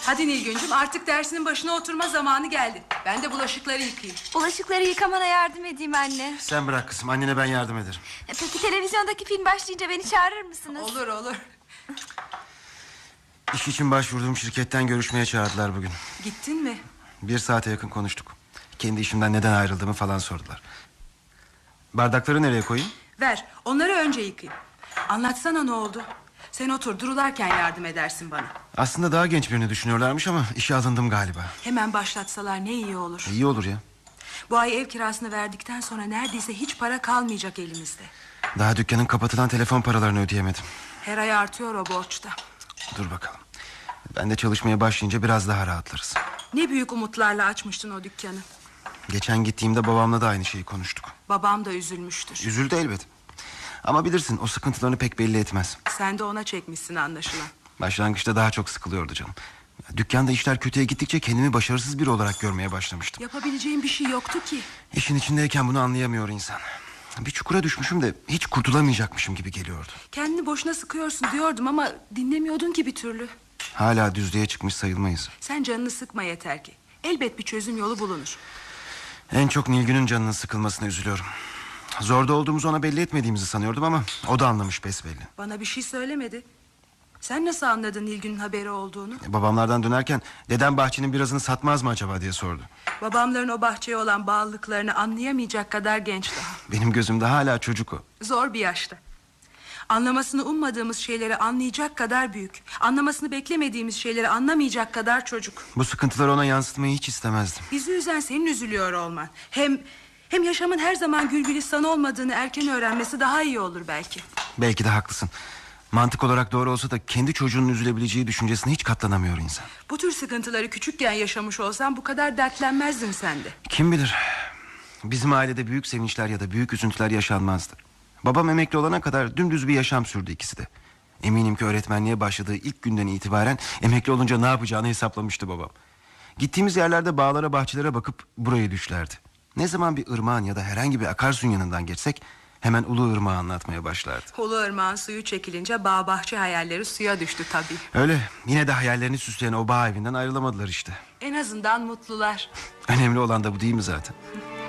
Hadi Nilgüncüm, artık dersinin başına oturma zamanı geldi. Ben de bulaşıkları yıkayayım. Bulaşıkları yıkamana yardım edeyim anne. Sen bırak kızım, annene ben yardım ederim. Peki televizyondaki film başlayınca beni çağırır mısınız? Olur olur. İş için başvurduğum şirketten görüşmeye çağırdılar bugün. Gittin mi? 1 saate yakın konuştuk. Kendi işimden neden ayrıldığımı falan sordular. Bardakları nereye koyayım? Ver, onları önce yıkayayım. Anlatsana ne oldu? Sen otur, durularken yardım edersin bana. Aslında daha genç birini düşünüyorlarmış ama işe alındım galiba. Hemen başlatsalar ne iyi olur. İyi olur ya. Bu ay ev kirasını verdikten sonra neredeyse hiç para kalmayacak elimizde. Daha dükkanın kapatılan telefon paralarını ödeyemedim. Her ay artıyor o borçta. Dur bakalım. Ben de çalışmaya başlayınca biraz daha rahatlarız. Ne büyük umutlarla açmıştın o dükkanı. Geçen gittiğimde babamla da aynı şeyi konuştuk. Babam da üzülmüştür. Üzüldü elbet. Ama bilirsin, o sıkıntılarını pek belli etmez. Sen de ona çekmişsin anlaşılan. Başlangıçta daha çok sıkılıyordu canım. Dükkanda işler kötüye gittikçe kendimi başarısız biri olarak görmeye başlamıştım. Yapabileceğin bir şey yoktu ki. İşin içindeyken bunu anlayamıyor insan. Bir çukura düşmüşüm de hiç kurtulamayacakmışım gibi geliyordu. Kendini boşuna sıkıyorsun diyordum ama dinlemiyordun ki bir türlü. Hala düzlüğe çıkmış sayılmayız. Sen canını sıkma yeter ki. Elbet bir çözüm yolu bulunur. En çok Nilgün'ün canının sıkılmasına üzülüyorum. Zorda olduğumuzu ona belli etmediğimizi sanıyordum ama o da anlamış besbelli. Bana bir şey söylemedi. Sen nasıl anladın Nilgün'ün haberi olduğunu? Babamlardan dönerken dedem bahçenin birazını satmaz mı acaba diye sordu. Babamların o bahçeye olan bağlılıklarını anlayamayacak kadar genç daha. Benim gözümde hala çocuk o. Zor bir yaşta. Anlamasını ummadığımız şeyleri anlayacak kadar büyük. Anlamasını beklemediğimiz şeyleri anlamayacak kadar çocuk. Bu sıkıntıları ona yansıtmayı hiç istemezdim. Bizi üzen senin üzülüyor olman. Hem yaşamın her zaman gül gülistan olmadığını erken öğrenmesi daha iyi olur belki. Belki de haklısın. Mantık olarak doğru olsa da kendi çocuğunun üzülebileceği düşüncesine hiç katlanamıyor insan. Bu tür sıkıntıları küçükken yaşamış olsan bu kadar dertlenmezdin sen de. Kim bilir, bizim ailede büyük sevinçler ya da büyük üzüntüler yaşanmazdı. Babam emekli olana kadar dümdüz bir yaşam sürdü ikisi de. Eminim ki öğretmenliğe başladığı ilk günden itibaren emekli olunca ne yapacağını hesaplamıştı babam. Gittiğimiz yerlerde bağlara, bahçelere bakıp burayı düşlerdi. Ne zaman bir ırmağın ya da herhangi bir akarsuyun yanından geçsek hemen Ulu Irmak'ı anlatmaya başlardı. Ulu Irmak'ın suyu çekilince bağ bahçe hayalleri suya düştü tabii. Öyle, yine de hayallerini süsleyen o bağ evinden ayrılamadılar işte. En azından mutlular. Önemli olan da bu değil mi zaten?